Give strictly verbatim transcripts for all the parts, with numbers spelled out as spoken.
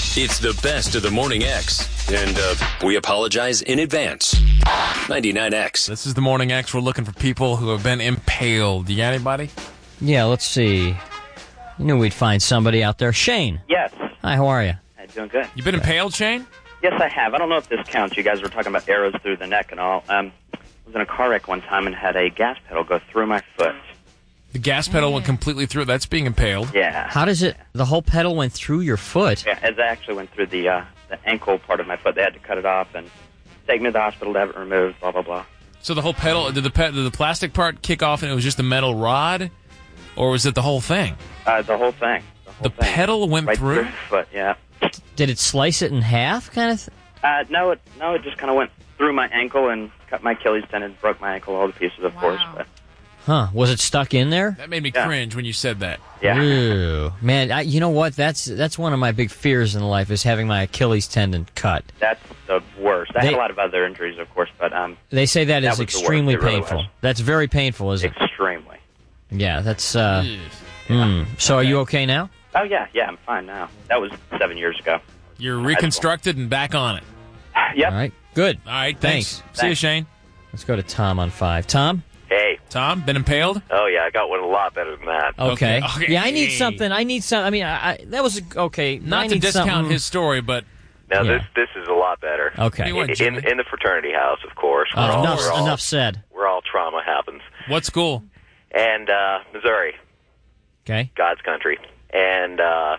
It's the best of the Morning X, and uh, we apologize in advance. ninety-nine X. This is the Morning X. We're looking for people who have been impaled. You got anybody? Yeah, let's see. You knew we'd find somebody out there. Shane. Yes. Hi, how are you? I'm doing good. You been impaled, Shane? Yes, I have. I don't know if this counts. You guys were talking about arrows through the neck and all. Um, I was in a car wreck one time and had a gas pedal go through my foot. The gas pedal went completely through. That's being impaled. Yeah. How does it... The whole pedal went through your foot? Yeah, it actually went through the uh, the ankle part of my foot. They had to cut it off and take me to the hospital to have it removed, blah, blah, blah. So the whole pedal, did the, pe- did the plastic part kick off and it was just a metal rod? Or was it the whole thing? Uh, the whole thing. The, whole The thing. pedal went right through? through my foot, yeah. Did it slice it in half, kind of? Th- Uh, no, it no, it just kind of went through my ankle and cut my Achilles tendon, broke my ankle all to pieces, of Wow. course. But huh. Was it stuck in there? That made me Yeah. cringe when you said that. yeah, Ew. Man, I, you know what? That's that's one of my big fears in life is having my Achilles tendon cut. that's the worst. I They- had a lot of other injuries, of course, but um, They say that, That is was the extremely worst. It really painful. was. That's very painful, isn't it? extremely. Yeah, that's... Uh, Jeez. hmm. So are you okay now? Oh yeah, yeah, I'm fine now. That was seven years ago. You're reconstructed and back on it. Yep. All right. Good. All right, thanks. Thanks. See you, Thanks. Shane. Let's go to Tom on five. Tom? Hey. Tom, been impaled? Oh, yeah, I got one a lot better than that. Okay. Okay, okay. Yeah, I need something. I need some. I mean, I, I, that was okay. I Not to need discount something- his story, but Now, Yeah. this this is a lot better. Okay. Hey, what, In, Jimmy? in the fraternity house, of course. Oh, where all, enough, where all, enough said. Where all trauma happens. what school? And uh, Missouri, Okay. God's country. And uh,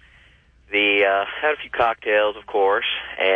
the uh, had a few cocktails, of course,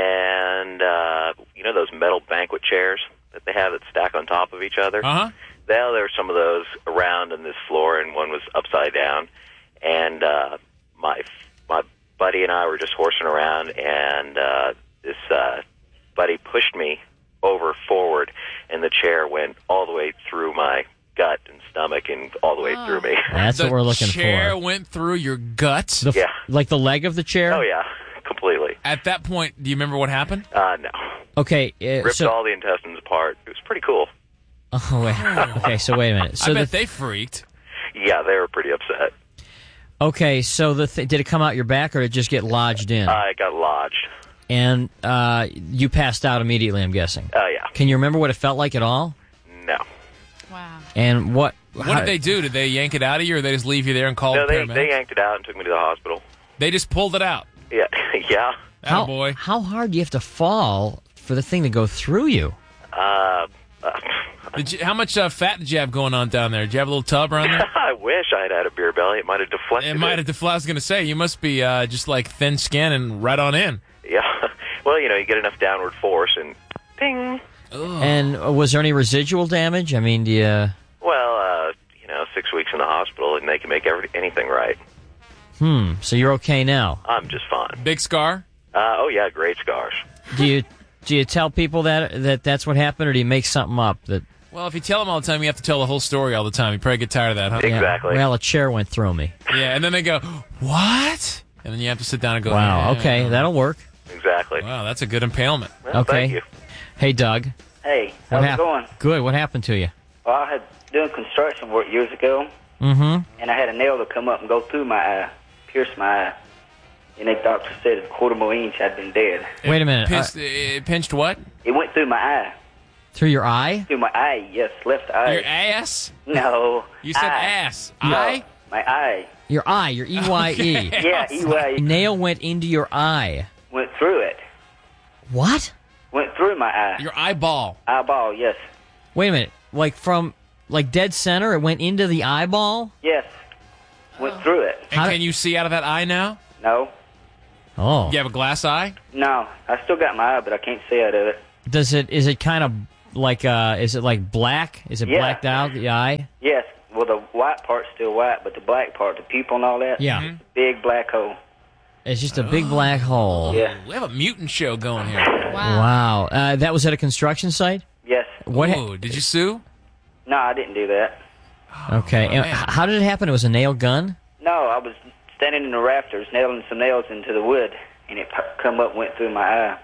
and uh, you know those metal banquet chairs that they have that stack on top of each other? Uh-huh. Well, there were some of those around on this floor, and one was upside down. And uh, my my buddy and I were just horsing around, and uh, this uh, buddy pushed me over forward, and the chair went all the way through my gut and stomach and all the way through me. That's the what we're looking chair for. went through your gut? The, f- Yeah. Like the leg of the chair? Oh, yeah, completely. At that point, do you remember what happened? Uh, no. Okay. Uh, Ripped so, all the intestines apart. It was pretty cool. oh, wait. Okay, so wait a minute. So I the, bet they freaked. Yeah, they were pretty upset. okay, so the th- did it come out your back or did it just get lodged in? I got lodged. and uh, you passed out immediately, I'm guessing. Oh, yeah. Can you remember what it felt like at all? No. Wow. And what... What how- did they do? Did they yank it out of you, or they just leave you there and call No, the they, paramedics? they yanked it out and took me to the hospital. They just pulled it out. Yeah. yeah. How, Attaboy. how hard do you have to fall for the thing to go through you? Uh, uh, Did you, how much uh, fat did you have going on down there? Did you have a little tub around there? I wish I had had a beer belly. It might have deflected It might have deflated. I was going to say, you must be uh, just like thin skin and right on in. Yeah. Well, you know, you get enough downward force and ping. And uh, was there any residual damage? I mean, do you... Well, uh, you know, six weeks in the hospital and they can make every, anything right. Hmm, so you're okay now. I'm just fine. Big scar? Uh, oh, yeah, great scars. Do you do you tell people that that that's what happened, or do you make something up? That Well, if you tell them all the time, you have to tell the whole story all the time. You probably get tired of that, huh? yeah, Exactly. well, a chair went through me. Yeah, and then they go, what? And then you have to sit down and go, Wow, "Yeah, okay, that'll work. Exactly. Wow, that's a good impalement. Well, Okay. Thank you. Hey, Doug. Hey, What how's hap- it going? Good, what happened to you? Well, I had doing construction work years ago, Mm-hmm. and I had a nail to come up and go through my eye, pierce my eye. And the doctor said a quarter more inch I'd been dead. Wait a minute. Pinched, it pinched what? It went through my eye. Through your eye? Through my eye, yes, left eye. Your ass? No. You said eye. ass. No, Eye? my eye. Your eye, your E Y E. Yeah, E Y A nail went into your eye. went through it. What? Went through my eye. Your eyeball. Eyeball, yes. Wait a minute. Like from, like dead center, it went into the eyeball? Yes. Went through it. And How- can you see out of that eye now? No. Oh. You have a glass eye? No. I still got my eye, but I can't see out of it. Does it, is it kind of like, uh, is it like black? Is it Yeah. blacked out, the eye? Yes. Well, the white part's still white, but the black part, the pupil and all that, Yeah. big black hole. It's just a big black hole. Yeah. We have a mutant show going here. Wow. Wow. Uh, that was at a construction site? Yes. What? ha- Ooh, did you sue? No, I didn't do that. okay. And man. h- how did it happen? It was a nail gun? No, I was standing in the rafters, nailing some nails into the wood, and it p- come up, and went through my eye.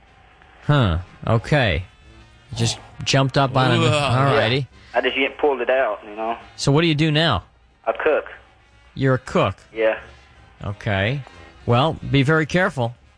Huh. Okay. Just jumped up on it. Ugh. Alrighty. I just yet pulled it out, you know. So what do you do now? I cook. You're a cook. Yeah. Okay. Well, be very careful.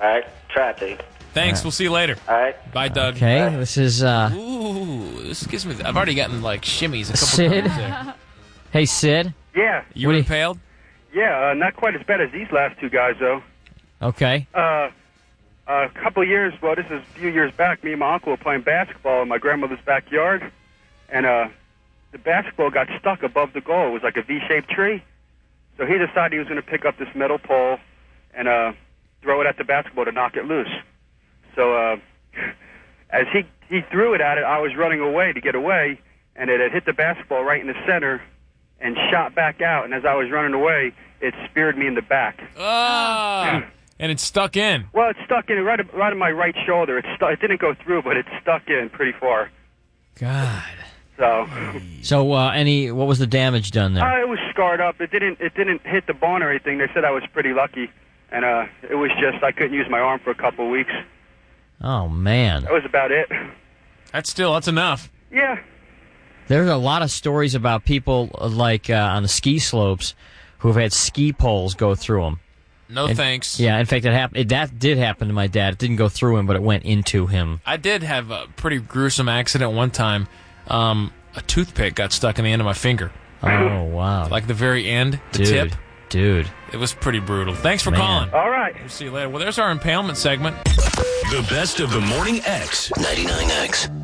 All right, try to. Thanks. Right. We'll see you later. All right. Bye, Doug. Okay, Bye. This is... Uh, Ooh, this gives me... I've already gotten, like, shimmies a couple Sid? times there. Hey, Sid? Yeah. You were impaled? Yeah, uh, not quite as bad as these last two guys, though. Okay. Uh, a couple of years, well, this is a few years back, me and my uncle were playing basketball in my grandmother's backyard, and uh, the basketball got stuck above the goal. It was like a V-shaped tree. So he decided he was going to pick up this metal pole and uh, throw it at the basketball to knock it loose. So uh, as he, he threw it at it, I was running away to get away, and it had hit the basketball right in the center and shot back out. And as I was running away, it speared me in the back. Ah! And it stuck in. Well, it stuck in right, right in my right shoulder. It, stu- it didn't go through, but it stuck in pretty far. God. So, so uh, any what was the damage done there? uh, it was scarred up. It didn't. It didn't hit the bone or anything. They said I was pretty lucky, and uh, it was just I couldn't use my arm for a couple of weeks. Oh man, That was about it. That's still that's enough. Yeah. There's a lot of stories about people uh, like uh, on the ski slopes who have had ski poles go through them. No and, thanks. Yeah, in fact, it happened. It, that did happen to my dad. It didn't go through him, but it went into him. I did have a pretty gruesome accident one time. Um, a toothpick got stuck in the end of my finger. Oh wow! Like the very end, the dude, tip. Dude, it was pretty brutal. Thanks for Man. calling. All right. We'll see you later. Well, there's our impalement segment. The best of the Morning X. ninety-nine X.